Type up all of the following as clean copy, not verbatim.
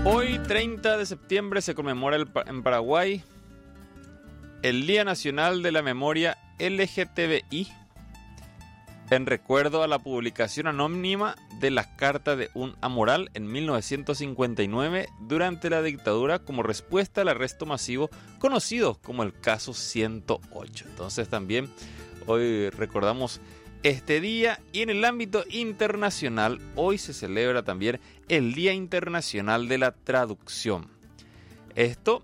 Hoy, 30 de septiembre, se conmemora en Paraguay el Día Nacional de la Memoria LGTBI, en recuerdo a la publicación anónima de la Carta de un Amoral en 1959 durante la dictadura, como respuesta al arresto masivo conocido como el caso 108. Entonces también hoy recordamos este día, y en el ámbito internacional hoy se celebra también el Día Internacional de la Traducción. Esto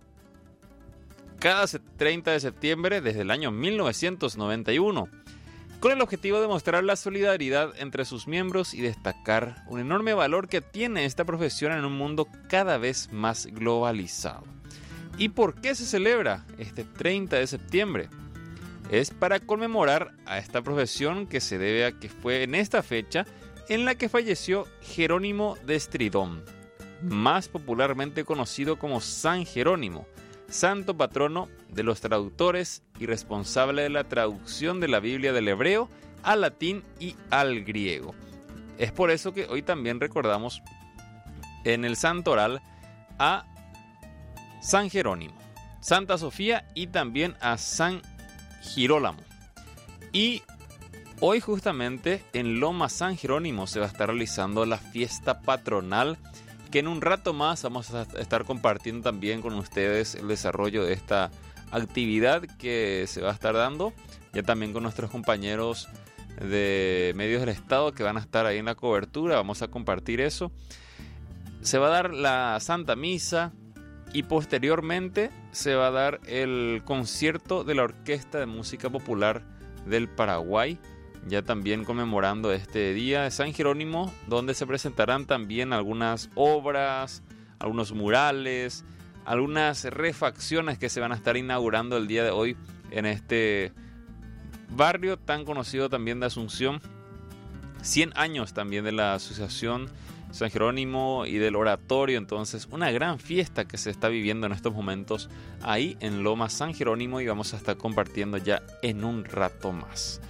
cada 30 de septiembre desde el año 1991, con el objetivo de mostrar la solidaridad entre sus miembros y destacar un enorme valor que tiene esta profesión en un mundo cada vez más globalizado. ¿Y por qué se celebra este 30 de septiembre? Es para conmemorar a esta profesión, que se debe a que fue en esta fecha en la que falleció Jerónimo de Estridón, más popularmente conocido como San Jerónimo, santo patrono de los traductores y responsable de la traducción de la Biblia del hebreo al latín y al griego. Es por eso que hoy también recordamos en el santoral a San Jerónimo, Santa Sofía y también a San Girolamo. Y hoy justamente en Loma San Jerónimo se va a estar realizando la fiesta patronal, que en un rato más vamos a estar compartiendo también con ustedes el desarrollo de esta actividad que se va a estar dando, ya también con nuestros compañeros de medios del estado que van a estar ahí en la cobertura. Vamos a compartir eso. Se va a dar la Santa Misa y posteriormente se va a dar el concierto de la Orquesta de Música Popular del Paraguay, ya también conmemorando este día de San Jerónimo, donde se presentarán también algunas obras, algunos murales, algunas refacciones que se van a estar inaugurando el día de hoy en este barrio tan conocido también de Asunción. 100 años también de la Asociación San Jerónimo y del oratorio. Entonces, una gran fiesta que se está viviendo en estos momentos ahí en Loma San Jerónimo, y vamos a estar compartiendo ya en un rato más.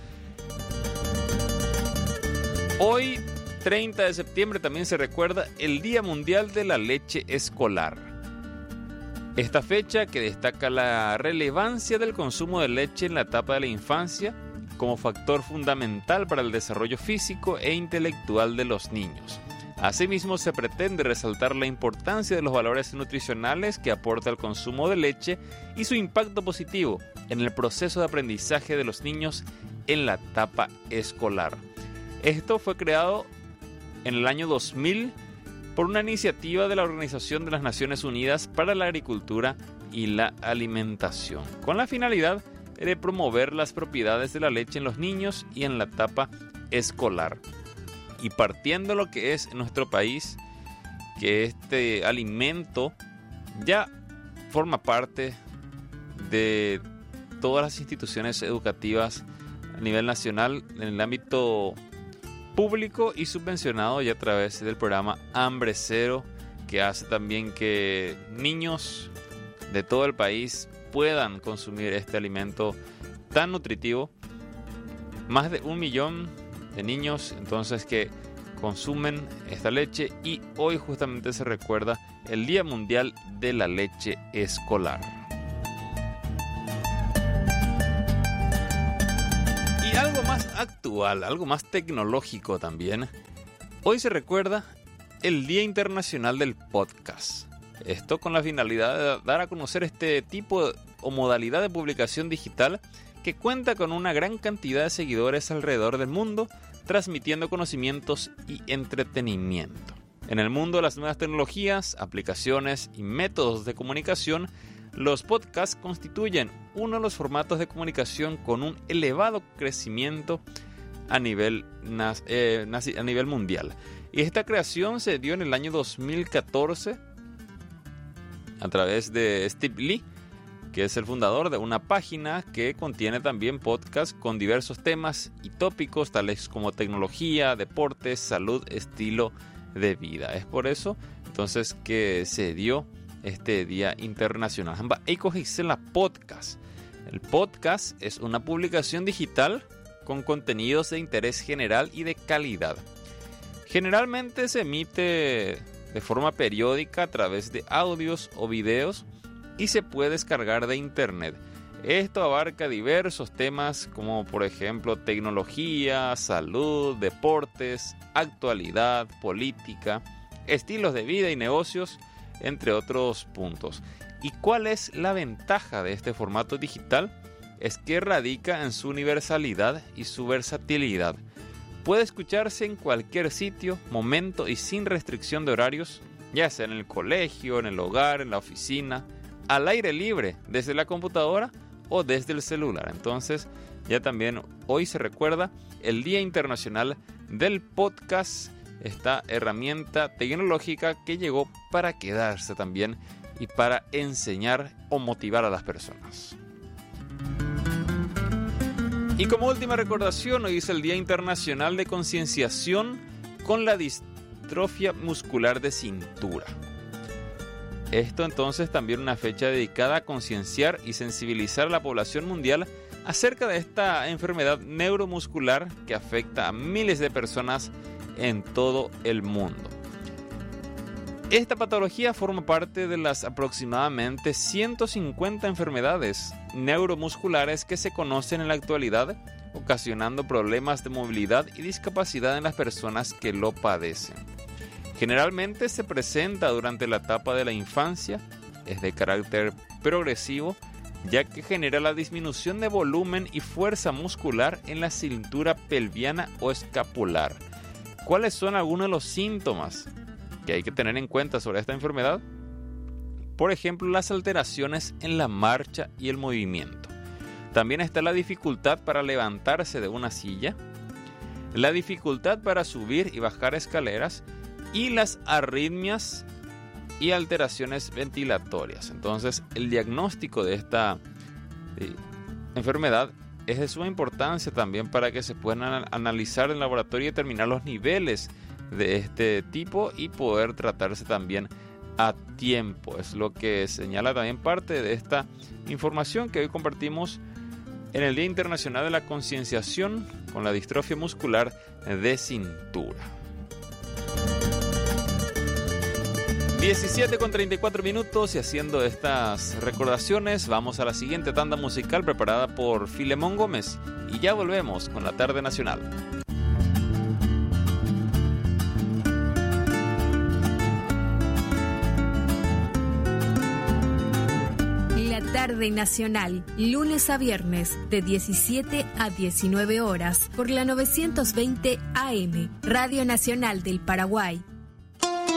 Hoy, 30 de septiembre, también se recuerda el Día Mundial de la Leche Escolar. Esta fecha, que destaca la relevancia del consumo de leche en la etapa de la infancia como factor fundamental para el desarrollo físico e intelectual de los niños. Asimismo, se pretende resaltar la importancia de los valores nutricionales que aporta el consumo de leche y su impacto positivo en el proceso de aprendizaje de los niños en la etapa escolar. Esto fue creado en el año 2000 por una iniciativa de la Organización de las Naciones Unidas para la Agricultura y la Alimentación, con la finalidad de promover las propiedades de la leche en los niños y en la etapa escolar. Y partiendo de lo que es en nuestro país, que este alimento ya forma parte de todas las instituciones educativas a nivel nacional, en el ámbito público y subvencionado, y a través del programa Hambre Cero, que hace también que niños de todo el país puedan consumir este alimento tan nutritivo. Más de 1 millón de niños entonces que consumen esta leche, y hoy justamente se recuerda el Día Mundial de la Leche Escolar. Y algo más actual, algo más tecnológico también, hoy se recuerda el Día Internacional del Podcast. Esto con la finalidad de dar a conocer este tipo o modalidad de publicación digital que cuenta con una gran cantidad de seguidores alrededor del mundo, transmitiendo conocimientos y entretenimiento. En el mundo de las nuevas tecnologías, aplicaciones y métodos de comunicación, los podcasts constituyen uno de los formatos de comunicación con un elevado crecimiento a nivel mundial. Y esta creación se dio en el año 2014 a través de Steve Lee, que es el fundador de una página que contiene también podcasts con diversos temas y tópicos tales como tecnología, deportes, salud, estilo de vida. Es por eso entonces que se dio este Día Internacional. Podcast. El podcast es una publicación digital con contenidos de interés general y de calidad. Generalmente se emite de forma periódica a través de audios o videos y se puede descargar de internet. Esto abarca diversos temas como por ejemplo tecnología, salud, deportes, actualidad, política, estilos de vida y negocios, entre otros puntos. ¿Y cuál es la ventaja de este formato digital? Es que radica en su universalidad y su versatilidad. Puede escucharse en cualquier sitio, momento y sin restricción de horarios, ya sea en el colegio, en el hogar, en la oficina, al aire libre, desde la computadora o desde el celular. Entonces, ya también hoy se recuerda el Día Internacional del Podcast, esta herramienta tecnológica que llegó para quedarse también y para enseñar o motivar a las personas. Y como última recordación, hoy es el Día Internacional de Concienciación con la distrofia muscular de cintura. Esto entonces también una fecha dedicada a concienciar y sensibilizar a la población mundial acerca de esta enfermedad neuromuscular que afecta a miles de personas en todo el mundo. Esta patología forma parte de las aproximadamente 150 enfermedades neuromusculares que se conocen en la actualidad, ocasionando problemas de movilidad y discapacidad en las personas que lo padecen. Generalmente se presenta durante la etapa de la infancia, es de carácter progresivo, ya que genera la disminución de volumen y fuerza muscular en la cintura pelviana o escapular. ¿Cuáles son algunos de los síntomas que hay que tener en cuenta sobre esta enfermedad? Por ejemplo, las alteraciones en la marcha y el movimiento. También está la dificultad para levantarse de una silla, la dificultad para subir y bajar escaleras, y las arritmias y alteraciones ventilatorias. Entonces, el diagnóstico de esta enfermedad es de suma importancia también para que se puedan analizar en el laboratorio y determinar los niveles de este tipo y poder tratarse también a tiempo. Es lo que señala también parte de esta información que hoy compartimos en el Día Internacional de la Concienciación con la distrofia muscular de cintura. 17:34 y haciendo estas recordaciones vamos a la siguiente tanda musical preparada por Filemón Gómez y ya volvemos con la Tarde Nacional. La Tarde Nacional, lunes a viernes de 17 a 19 horas por la 920 AM, Radio Nacional del Paraguay.